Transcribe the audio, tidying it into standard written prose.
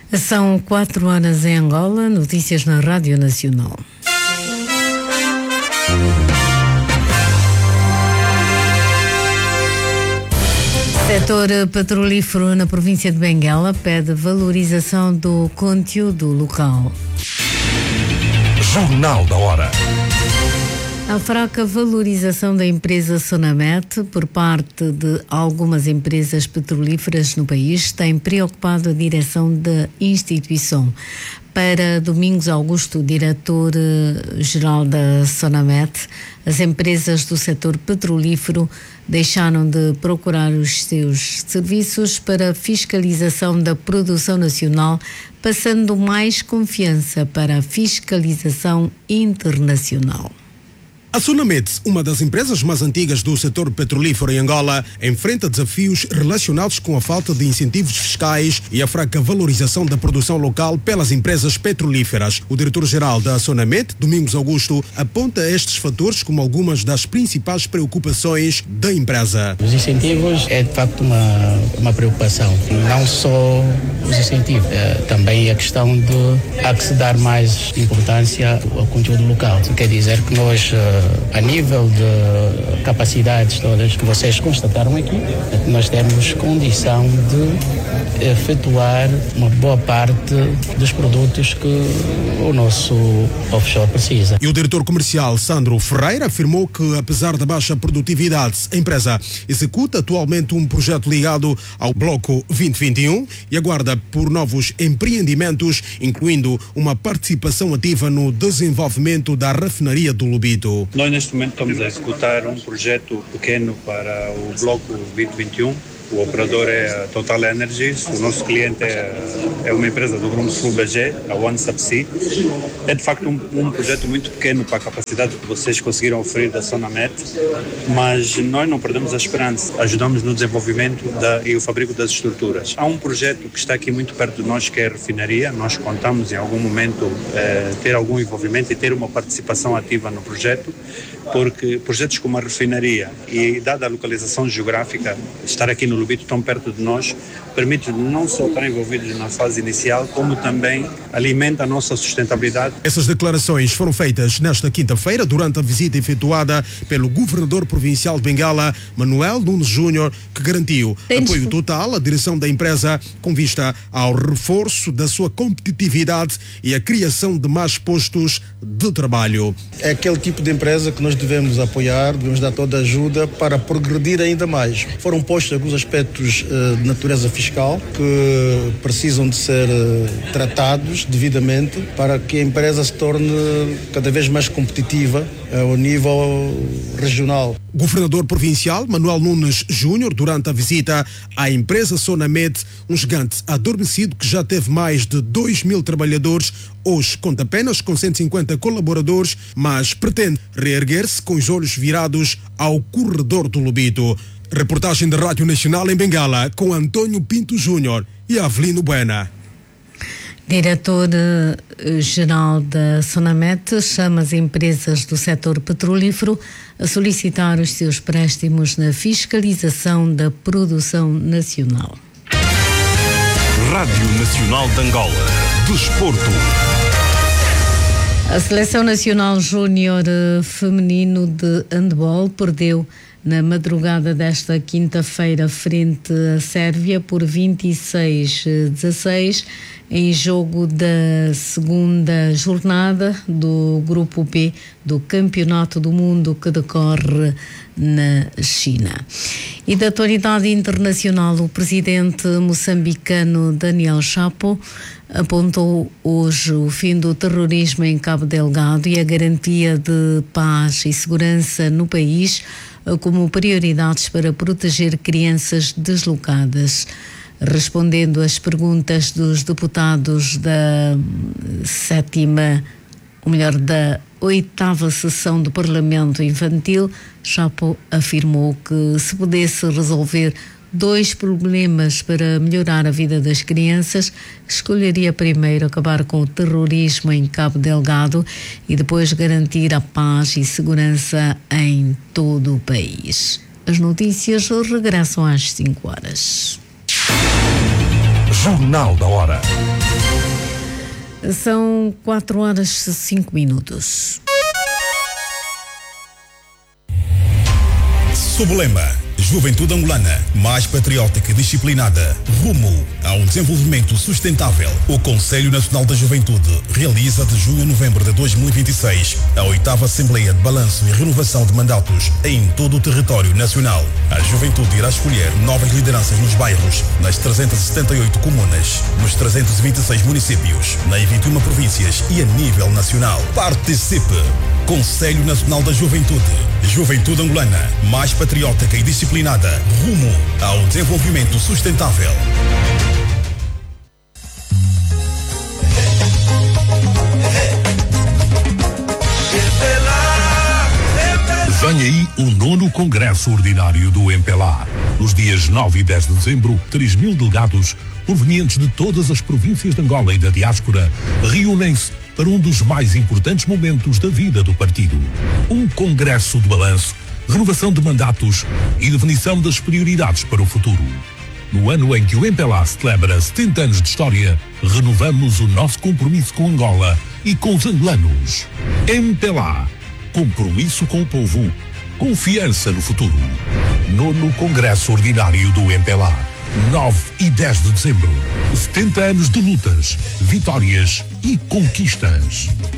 São 4 horas em Angola, notícias na Rádio Nacional. Setor petrolífero na província de Benguela pede valorização do conteúdo local. Jornal da Hora. A fraca valorização da empresa Sonamet por parte de algumas empresas petrolíferas no país tem preocupado a direção da instituição. Para Domingos Augusto, diretor-geral da Sonamet, as empresas do setor petrolífero deixaram de procurar os seus serviços para a fiscalização da produção nacional, passando mais confiança para a fiscalização internacional. A Sonamet, uma das empresas mais antigas do setor petrolífero em Angola, enfrenta desafios relacionados com a falta de incentivos fiscais e a fraca valorização da produção local pelas empresas petrolíferas. O diretor-geral da Sonamet, Domingos Augusto, aponta estes fatores como algumas das principais preocupações da empresa. Os incentivos é de facto uma preocupação. Não só os incentivos, também a questão de há que se dar mais importância ao conteúdo local. Isso quer dizer que nós, a nível de capacidades todas que vocês constataram aqui, nós temos condição de efetuar uma boa parte dos produtos que o nosso offshore precisa. E o diretor comercial Sandro Ferreira afirmou que, apesar da baixa produtividade, a empresa executa atualmente um projeto ligado ao Bloco 2021 e aguarda por novos empreendimentos, incluindo uma participação ativa no desenvolvimento da refinaria do Lobito. Nós, neste momento, estamos a executar um projeto pequeno para o Bloco 2021. O operador é a Total Energies, o nosso cliente é uma empresa do grupo SLB, a OneSubsea. É de facto um projeto muito pequeno para a capacidade que vocês conseguiram oferecer da Sonamet, mas nós não perdemos a esperança. Ajudamos no desenvolvimento e o fabrico das estruturas. Há um projeto que está aqui muito perto de nós, que é a refinaria. Nós contamos em algum momento ter algum envolvimento e ter uma participação ativa no projeto, porque projetos como a refinaria e dada a localização geográfica, estar aqui no Lobito tão perto de nós, permite não só estar envolvidos na fase inicial, como também alimenta a nossa sustentabilidade. Essas declarações foram feitas nesta quinta-feira durante a visita efetuada pelo governador provincial de Bengala, Manuel Nunes Júnior, que garantiu apoio total à direção da empresa com vista ao reforço da sua competitividade e a criação de mais postos de trabalho. É aquele tipo de empresa que nós devemos apoiar, devemos dar toda a ajuda para progredir ainda mais. Foram postos alguns aspectos de natureza fiscal que precisam de ser tratados devidamente para que a empresa se torne cada vez mais competitiva ao nível regional. O governador provincial Manuel Nunes Júnior, durante a visita à empresa Sonamet, um gigante adormecido que já teve mais de 2.000 trabalhadores, hoje conta apenas com 150 colaboradores, mas pretende reerguer-se com os olhos virados ao corredor do Lobito. Reportagem da Rádio Nacional em Bengala com Antônio Pinto Júnior e Avelino Buena. Diretor-geral da Sonamet chama as empresas do setor petrolífero a solicitar os seus préstimos na fiscalização da produção nacional. Rádio Nacional de Angola. Desporto. A Seleção Nacional Júnior Feminino de Handball perdeu na madrugada desta quinta-feira frente à Sérvia por 26-16 em jogo da segunda jornada do Grupo B do Campeonato do Mundo que decorre na China. E da atualidade internacional, o presidente moçambicano Daniel Chapo apontou hoje o fim do terrorismo em Cabo Delgado e a garantia de paz e segurança no país como prioridades para proteger crianças deslocadas. Respondendo às perguntas dos deputados da oitava sessão do Parlamento Infantil, Chapo afirmou que se pudesse resolver 2 problemas para melhorar a vida das crianças, escolheria primeiro acabar com o terrorismo em Cabo Delgado e depois garantir a paz e segurança em todo o país. As notícias regressam às 5 horas. Jornal da Hora. São 4h05. Sob o lema Juventude Angolana, mais patriótica e disciplinada, rumo a um desenvolvimento sustentável, o Conselho Nacional da Juventude realiza de junho a novembro de 2026 a 8ª Assembleia de Balanço e Renovação de Mandatos em todo o território nacional. A juventude irá escolher novas lideranças nos bairros, nas 378 comunas, nos 326 municípios, nas 21 províncias e a nível nacional. Participe! Conselho Nacional da Juventude. Juventude Angolana, mais patriótica e disciplinada, rumo ao desenvolvimento sustentável. Vem aí o 9º Congresso Ordinário do MPLA. Nos dias 9 e 10 de dezembro, 3.000 delegados provenientes de todas as províncias de Angola e da diáspora reúnem-se para um dos mais importantes momentos da vida do partido. Um congresso de balanço, renovação de mandatos e definição das prioridades para o futuro. No ano em que o MPLA celebra 70 anos de história, renovamos o nosso compromisso com Angola e com os angolanos. MPLA, compromisso com o povo, confiança no futuro. 9º Congresso Ordinário do MPLA, 9 e 10 de dezembro. 70 anos de lutas, vitórias e conquistas.